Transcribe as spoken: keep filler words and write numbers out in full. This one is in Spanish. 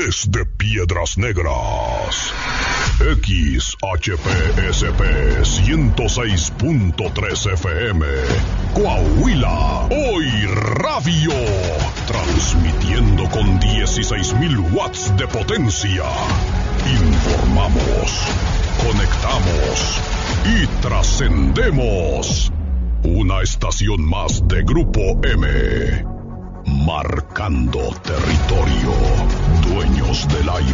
Desde Piedras Negras, X H P S P ciento seis punto tres F M, Coahuila, Hoy Radio, transmitiendo con dieciséis mil watts de potencia. Informamos, conectamos y trascendemos. Una estación más de Grupo M, marcando territorio, dueños del aire.